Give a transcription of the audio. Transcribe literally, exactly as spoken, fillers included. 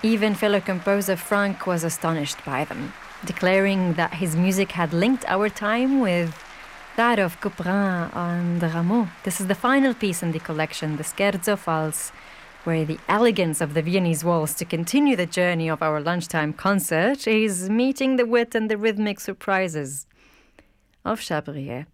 Even fellow composer Franck was astonished by them, declaring that his music had linked our time with that of Couperin and Rameau. This is the final piece in the collection, the Scherzo Fals, where the elegance of the Viennese waltz to continue the journey of our lunchtime concert is meeting the wit and the rhythmic surprises of Chabrier.